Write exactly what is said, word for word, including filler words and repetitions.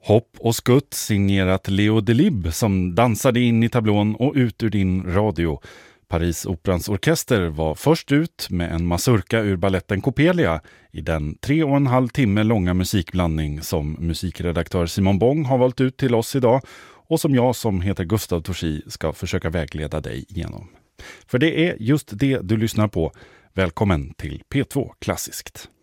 Hopp och skutt signerat Leo Delibes som dansade in i tablån och ut ur din radio. Parisoperans orkester var först ut med en mazurka ur balletten Coppelia i den tre och en halv timme långa musikblandning som musikredaktör Simon Bong har valt ut till oss idag och som jag som heter Gustav Torsi ska försöka vägleda dig igenom. För det är just det du lyssnar på. Välkommen till P två Klassiskt.